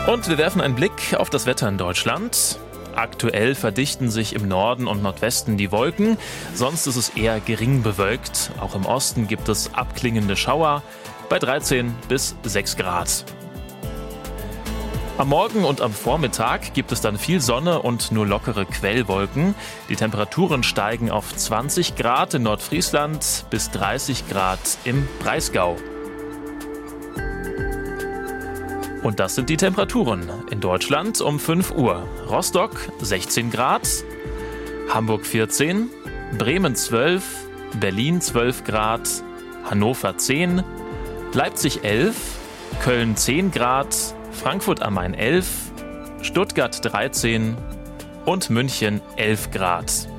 Und wir werfen einen Blick auf das Wetter in Deutschland. Aktuell verdichten sich im Norden und Nordwesten die Wolken, sonst ist es eher gering bewölkt. Auch im Osten gibt es abklingende Schauer bei 13 bis 6 Grad. Am Morgen und am Vormittag gibt es dann viel Sonne und nur lockere Quellwolken. Die Temperaturen steigen auf 20 Grad in Nordfriesland bis 30 Grad im Breisgau. Und das sind die Temperaturen in Deutschland um 5 Uhr. Rostock 16 Grad, Hamburg 14, Bremen 12, Berlin 12 Grad, Hannover 10, Leipzig 11, Köln 10 Grad, Frankfurt am Main 11, Stuttgart 13 und München 11 Grad.